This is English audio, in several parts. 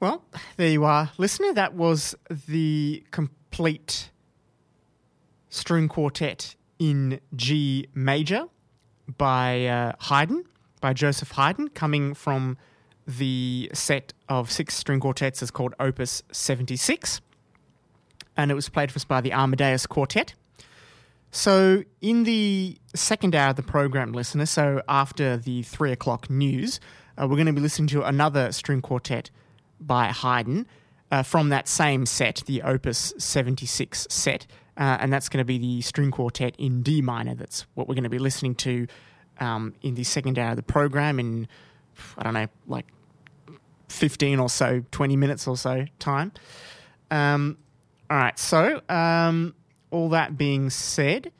Well, there you are, listener. That was the complete string quartet in G major by Haydn, by Joseph Haydn, coming from the set of 6 string quartets that's called Opus 76. And it was played for us by the Amadeus Quartet. So in the second hour of the program, listener, so after the 3 o'clock news, we're going to be listening to another string quartet by Haydn from that same set, the Opus 76 set, and that's going to be the string quartet in D minor. That's what we're going to be listening to in the second hour of the program in, I don't know, like 15 or so, 20 minutes or so time. All right, so all that being said,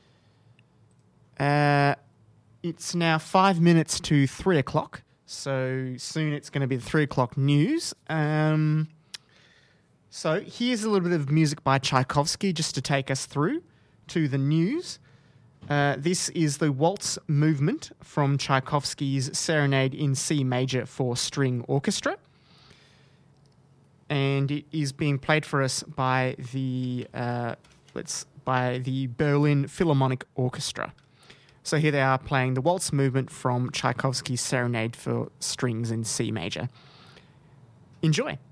it's now 5 minutes to 3 o'clock. So soon it's going to be the 3 o'clock news. So here's a little bit of music by Tchaikovsky just to take us through to the news. This is the waltz movement from Tchaikovsky's Serenade in C major for string orchestra. And it is being played for us by the Berlin Philharmonic Orchestra. So here they are playing the waltz movement from Tchaikovsky's Serenade for strings in C major. Enjoy.